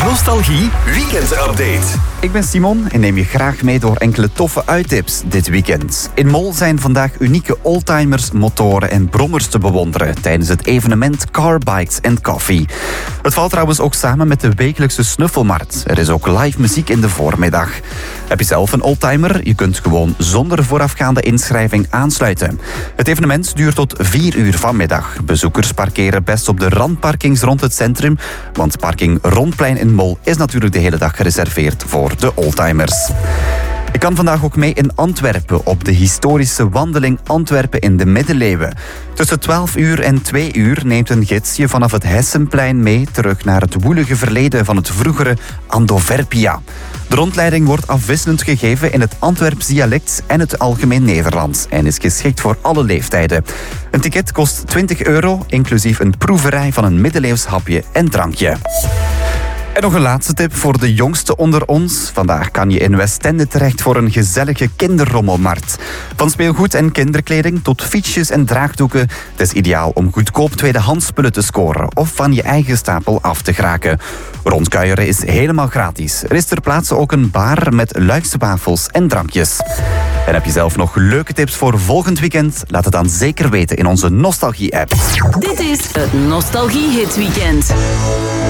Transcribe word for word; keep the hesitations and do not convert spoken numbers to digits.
Nostalgie Weekend Update. Ik ben Simon en neem je graag mee door enkele toffe uittips dit weekend. In Mol zijn vandaag unieke oldtimers, motoren en brommers te bewonderen tijdens het evenement Car Bikes and Coffee. Het valt trouwens ook samen met de wekelijkse snuffelmarkt. Er is ook live muziek in de voormiddag. Heb je zelf een oldtimer? Je kunt gewoon zonder voorafgaande inschrijving aansluiten. Het evenement duurt tot vier uur vanmiddag. Bezoekers parkeren best op de randparkings rond het centrum, want parking Rondplein in Mol is natuurlijk de hele dag gereserveerd voor de oldtimers. Ik kan vandaag ook mee in Antwerpen op de historische wandeling Antwerpen in de middeleeuwen. Tussen twaalf uur en twee uur neemt een gids je vanaf het Hessenplein mee terug naar het woelige verleden van het vroegere Andoverpia. De rondleiding wordt afwisselend gegeven in het Antwerps dialect en het algemeen Nederlands en is geschikt voor alle leeftijden. Een ticket kost twintig euro, inclusief een proeverij van een middeleeuws hapje en drankje. En nog een laatste tip voor de jongsten onder ons. Vandaag kan je in Westende terecht voor een gezellige kinderrommelmarkt. Van speelgoed en kinderkleding tot fietsjes en draagdoeken. Het is ideaal om goedkoop tweedehands spullen te scoren of van je eigen stapel af te geraken. Rondkuieren is helemaal gratis. Er is ter plaatse ook een bar met luikse wafels en drankjes. En heb je zelf nog leuke tips voor volgend weekend? Laat het dan zeker weten in onze Nostalgie-app. Dit is het Nostalgie Hits Weekend.